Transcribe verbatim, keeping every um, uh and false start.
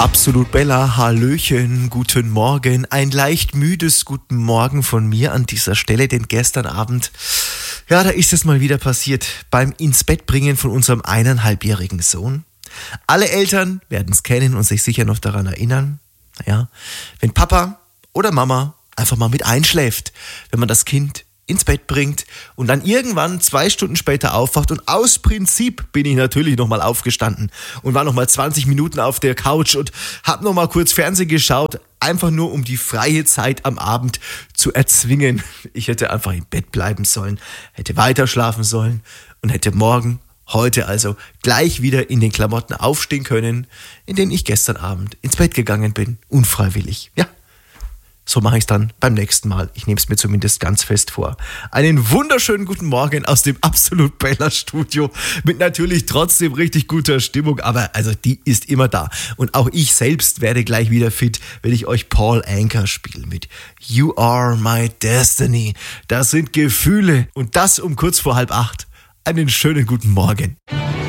Absolut Bella, Hallöchen, guten Morgen, ein leicht müdes guten Morgen von mir an dieser Stelle, denn gestern Abend, ja, da ist es mal wieder passiert, beim ins Bett bringen von unserem eineinhalbjährigen Sohn. Alle Eltern werden es kennen und sich sicher noch daran erinnern, ja, wenn Papa oder Mama einfach mal mit einschläft, wenn man das Kind ins Bett bringt und dann irgendwann zwei Stunden später aufwacht und aus Prinzip bin ich natürlich nochmal aufgestanden und war nochmal zwanzig Minuten auf der Couch und hab nochmal kurz Fernsehen geschaut, einfach nur um die freie Zeit am Abend zu erzwingen. Ich hätte einfach im Bett bleiben sollen, hätte weiter schlafen sollen und hätte morgen, heute also gleich wieder in den Klamotten aufstehen können, in denen ich gestern Abend ins Bett gegangen bin, unfreiwillig, ja. So mache ich es dann beim nächsten Mal. Ich nehme es mir zumindest ganz fest vor. Einen wunderschönen guten Morgen aus dem Absolut Bella Studio mit natürlich trotzdem richtig guter Stimmung, aber also die ist immer da. Und auch ich selbst werde gleich wieder fit, wenn ich euch Paul Anka spiele mit You Are My Destiny. Das sind Gefühle und das um kurz vor halb acht. Einen schönen guten Morgen.